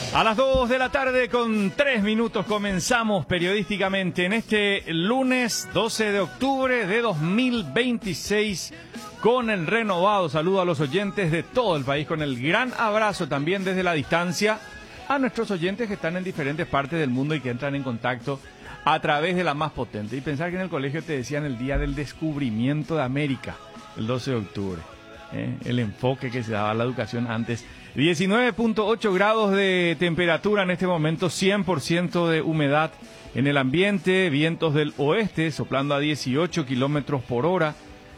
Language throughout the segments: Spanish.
A las 2 de la tarde con 3 minutos comenzamos periodísticamente en este lunes 12 de octubre de 2026 con el renovado saludo a los oyentes de todo el país, con el gran abrazo también desde la distancia a nuestros oyentes que están en diferentes partes del mundo y que entran en contacto a través de la más potente. Y pensar que en el colegio te decían el día del descubrimiento de América, el 12 de octubre. El enfoque que se daba a la educación antes. 19.8 grados de temperatura en este momento, 100% de humedad en el ambiente, vientos del oeste soplando a 18 kilómetros por hora,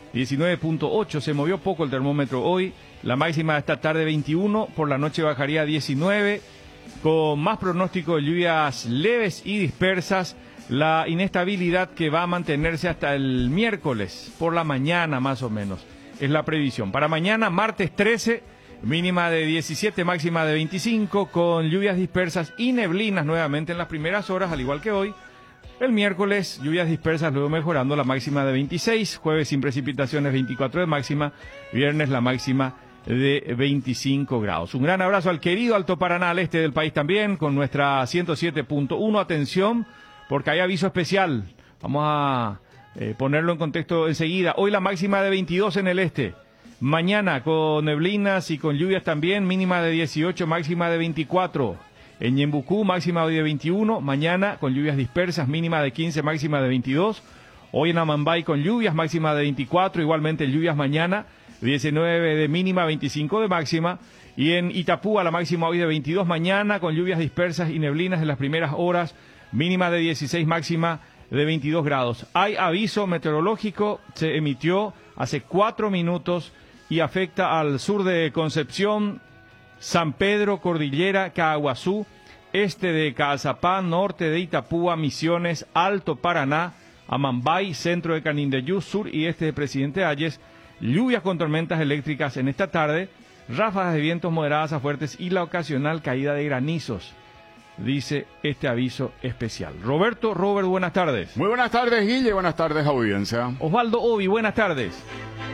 19.8, se movió poco el termómetro hoy, la máxima de esta tarde 21, por la noche bajaría a 19, con más pronóstico de lluvias leves y dispersas, la inestabilidad que va a mantenerse hasta el miércoles, por la mañana más o menos. Es la previsión. Para mañana, martes 13, mínima de 17, máxima de 25, con lluvias dispersas y neblinas nuevamente en las primeras horas, al igual que hoy. El miércoles, lluvias dispersas, luego mejorando, la máxima de 26, jueves sin precipitaciones, 24 de máxima, viernes la máxima de 25 grados. Un gran abrazo al querido Alto Paraná, al este del país también, con nuestra 107.1. Atención, porque hay aviso especial. Vamos a ponerlo en contexto enseguida. Hoy la máxima de 22 en el este. Mañana con neblinas y con lluvias también, mínima de 18, máxima de 24. En Ñembucú, máxima hoy de 21. Mañana con lluvias dispersas, mínima de 15, máxima de 22. Hoy en Amambay con lluvias, máxima de 24. Igualmente lluvias mañana, 19 de mínima, 25 de máxima. Y en Itapúa la máxima hoy de 22. Mañana con lluvias dispersas y neblinas en las primeras horas, mínima de 16, máxima de 22 grados. Hay aviso meteorológico, se emitió hace 4 minutos y afecta al sur de Concepción, San Pedro, Cordillera, Caaguazú, este de Caazapá, norte de Itapúa, Misiones, Alto Paraná, Amambay, centro de Canindeyú, sur y este de Presidente Hayes. Lluvias con tormentas eléctricas en esta tarde, ráfagas de vientos moderadas a fuertes y la ocasional caída de granizos, dice este aviso especial. Robert, buenas tardes. Muy buenas tardes, Guille, buenas tardes, audiencia. Osvaldo Ovi, buenas tardes.